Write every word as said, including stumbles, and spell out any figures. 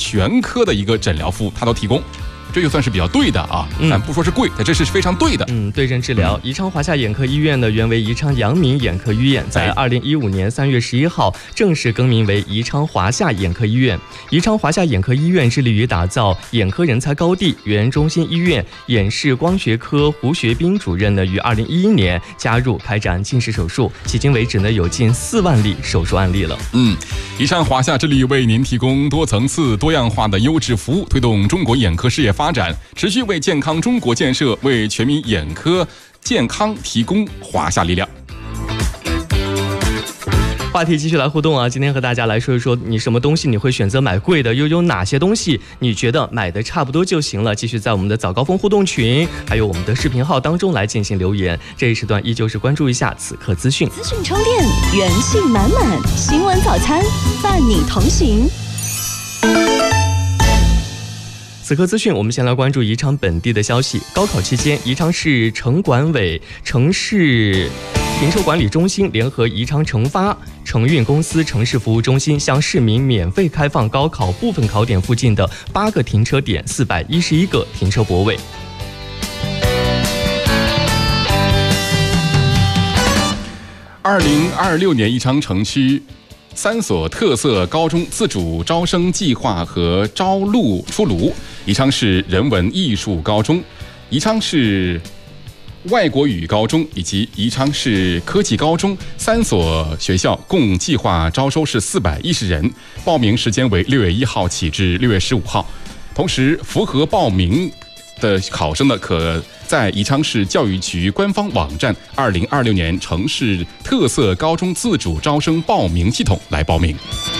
全科的一个诊疗服务，它都提供。这就算是比较对的啊，咱不说是贵，但这是非常对的。 嗯，对症治疗。宜昌华夏眼科医院呢，原为宜昌阳明眼科医院，在二零一五年三月十一号正式更名为宜昌华夏眼科医院。宜昌华夏眼科医院致力于打造眼科人才高地。原中心医院眼视光学科胡学斌主任呢，于二零一一年加入开展近视手术，迄今为止呢，有近四万例手术案例了。 嗯，宜昌华夏致力为您提供多层次、多样化的优质服务，推动中国眼科事业发展，持续为健康中国建设、为全民眼科健康提供华夏力量。 话题继续来互动啊！今天和大家来说一说，你什么东西你会选择买贵的，又有哪些东西你觉得买的差不多就行了？继续在我们的早高峰互动群，还有我们的视频号当中来进行留言。这一时段依旧是关注一下此刻资讯， 资讯充电，元气满满，新闻早餐伴你同行。 此刻资讯，我们先来关注宜昌本地的消息。高考期间，宜昌市城管委、城市停车管理中心联合宜昌城发、城运公司城市服务中心，向市民免费开放高考部分考点附近的八个停车点、四百一十一个停车泊位。 二零二六年宜昌城区三所特色高中自主招生计划和招录出炉。宜昌市人文艺术高中、宜昌市外国语高中以及宜昌市科技高中三所学校共计划招收是四百一十人，报名时间为六月一号起至六月十五号。同时，符合报名的考生呢，可在宜昌市教育局官方网站二零二六年城市特色高中自主招生报名系统来报名。